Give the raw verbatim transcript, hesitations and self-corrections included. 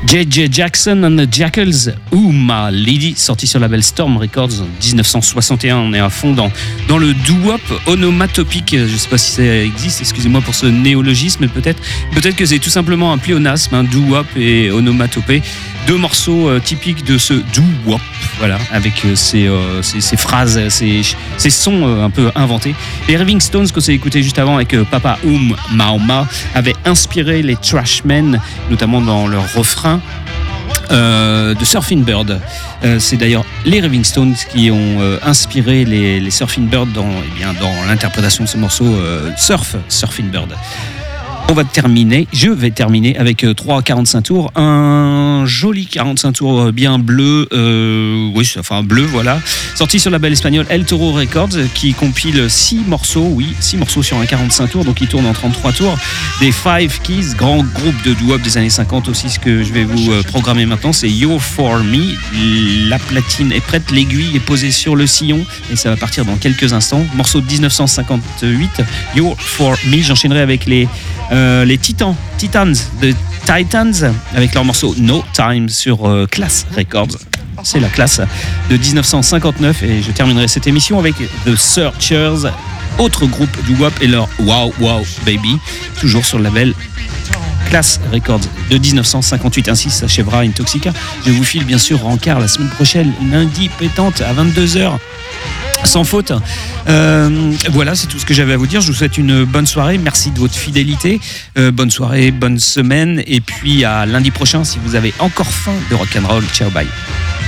J J Jackson and the Jackals, ou My Lady, sorti sur le label Storm Records en dix-neuf cent soixante et un. On est à fond dans, dans le doo-wop onomatopique. Je ne sais pas si ça existe, excusez-moi pour ce néologisme, peut-être, peut-être que c'est tout simplement un pléonasme, un doo-wop et onomatopée. Deux morceaux euh, typiques de ce doo-wop, voilà, avec euh, ces, euh, ces, ces phrases, ces, ces sons euh, un peu inventés. Les Rolling Stones, qu'on s'est écouté juste avant avec euh, Papa Oum Maoma, avaient inspiré les Trashmen, notamment dans leur refrain euh, de Surfing Bird. Euh, c'est d'ailleurs les Rolling Stones qui ont euh, inspiré les, les Surfing Bird dans, eh bien, dans l'interprétation de ce morceau euh, Surf, Surfing Bird. On va terminer, je vais terminer avec trois quarante-cinq tours, un joli quarante-cinq tours bien bleu, euh, oui, enfin bleu, voilà, sorti sur le label espagnol El Toro Records, qui compile six morceaux, oui, six morceaux sur un quarante-cinq tours, donc il tourne en trente-trois tours, des Five Keys, grand groupe de doo-wop des années cinquante aussi. Ce que je vais vous programmer maintenant, c'est You're For Me, la platine est prête, l'aiguille est posée sur le sillon, et ça va partir dans quelques instants. Morceau de dix-neuf cent cinquante-huit, You're For Me. J'enchaînerai avec les Euh, les Titans, Titans, de Titans, avec leur morceau No Time sur euh, Class Records. C'est la classe de dix-neuf cent cinquante-neuf, et je terminerai cette émission avec The Searchers, autre groupe du W A P, et leur Wow Wow Baby, toujours sur le label Class Records de dix-neuf cent cinquante-huit. Ainsi s'achèvera Intoxica. Je vous file bien sûr Rancard la semaine prochaine, lundi pétante à vingt-deux heures. Sans faute. Euh, voilà, c'est tout ce que j'avais à vous dire. Je vous souhaite une bonne soirée. Merci de votre fidélité. Euh, bonne soirée, bonne semaine. Et puis à lundi prochain si vous avez encore faim de rock'n'roll. Ciao, bye.